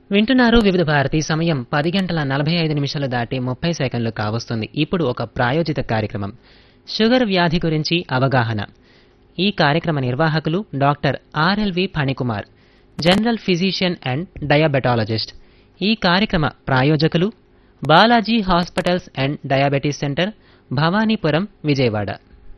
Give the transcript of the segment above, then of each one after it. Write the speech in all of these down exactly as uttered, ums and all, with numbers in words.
వింటున్నారు వివిధ భారతి సమయం పది గంటల నలభై ఐదు నిమిషాలు దాటి ముప్పై సెకండ్లు కావస్తుంది. ఇప్పుడు ఒక ప్రాయోజిత కార్యక్రమం షుగర్ వ్యాధి గురించి అవగాహన. ఈ కార్యక్రమ నిర్వాహకులు doctor RLV Phanikumar, general physician and diabetologist. ఈ కార్యక్రమ ప్రాయోజకులు Balaji hospitals and diabetes centre, Bhavanipuram, Vijayawada.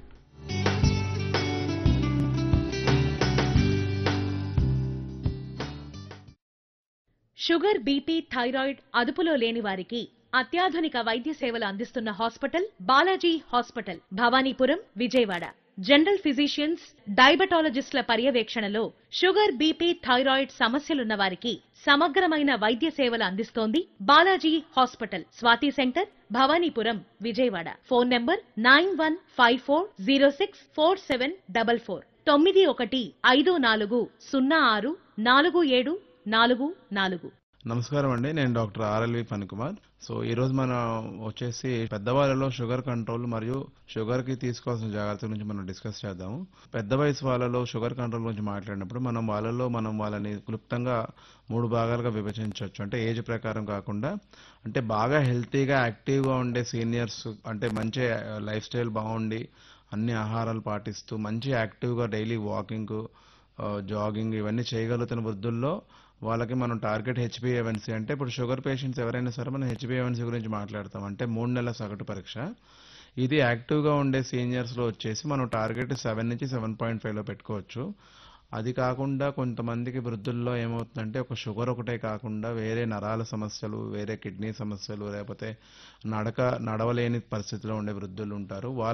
Sugar, BP, thyroid అదుపులో లేని వారికి అత్యాధునిక వైద్య సేవలు అందిస్తున్న hospital Balaji hospital, Bhavanipuram, Vijayawada. General physicians, డయాబెటాలజిస్టుల పర్యవేక్షణలో షుగర్, బీపీ, థైరాయిడ్ సమస్యలున్న వారికి సమగ్రమైన వైద్య సేవలు అందిస్తోంది Balaji hospital. Swathi centre, Bhavanipuram, Vijayawada. Phone number nine one five four zero six four seven double four తొమ్మిది ఒకటి ఐదు నాలుగు సున్నా ఆరు నాలుగు ఏడు నాలుగు నాలుగు. నమస్కారం అండి, నేను డాక్టర్ ఆర్ఎల్వి ఫణికుమార్. సో ఈ రోజు మనం వచ్చేసి పెద్దవాళ్ళలో షుగర్ కంట్రోల్ మరియు షుగర్ కి తీసుకోవాల్సిన జాగ్రత్తల గురించి మనం డిస్కస్ చేద్దాము. పెద్ద వయసు వాళ్ళలో షుగర్ కంట్రోల్ గురించి మాట్లాడినప్పుడు మనం వాళ్ళలో మనం వాళ్ళని క్లుప్తంగా మూడు భాగాలుగా విభజించవచ్చు. అంటే ఏజ్ ప్రకారం కాకుండా, అంటే బాగా హెల్తీగా యాక్టివ్గా ఉండే సీనియర్స్, అంటే మంచి లైఫ్ స్టైల్ బాగుండి అన్ని ఆహారాలు పాటిస్తూ మంచి యాక్టివ్గా డైలీ వాకింగ్, జాగింగ్ ఇవన్నీ చేయగలుగుతున్న వృద్ధుల్లో వాళ్ళకి మనం టార్గెట్ హెచ్బిఏవన్సీ, అంటే ఇప్పుడు షుగర్ పేషెంట్స్ ఎవరైనా సరే మనం హెచ్బిఏవన్సీ గురించి మాట్లాడతాం, అంటే మూడు నెలల సగటు పరీక్ష. ఇది యాక్టివ్గా ఉండే సీనియర్స్లో వచ్చేసి మనం టార్గెట్ సెవెన్ నుంచి సెవెన్ పాయింట్ ఫైవ్లో పెట్టుకోవచ్చు. అది కాకుండా కొంతమందికి వృద్ధుల్లో ఏమవుతుందంటే ఒక షుగర్ ఒకటే కాకుండా వేరే నరాల సమస్యలు, వేరే కిడ్నీ సమస్యలు, లేకపోతే నడక నడవలేని పరిస్థితిలో ఉండే వృద్ధులు ఉంటారు.